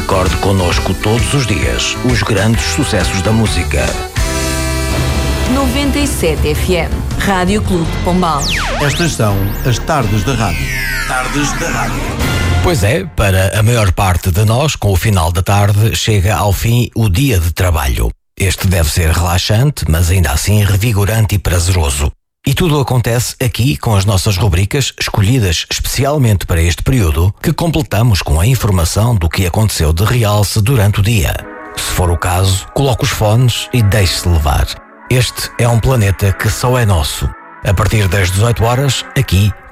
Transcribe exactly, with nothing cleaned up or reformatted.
Recorde connosco todos os dias os grandes sucessos da música. noventa e sete F M, Rádio Clube de Pombal. Estas são as tardes da rádio. Tardes da rádio. Pois é, para a maior parte de nós, com o final da tarde, chega ao fim o dia de trabalho. Este deve ser relaxante, mas ainda assim revigorante e prazeroso. E tudo acontece aqui com as nossas rubricas, escolhidas especialmente para este período, que completamos com a informação do que aconteceu de realce durante o dia. Se for o caso, coloque os fones e deixe-se levar. Este é um planeta que só é nosso. A partir das dezoito horas, aqui,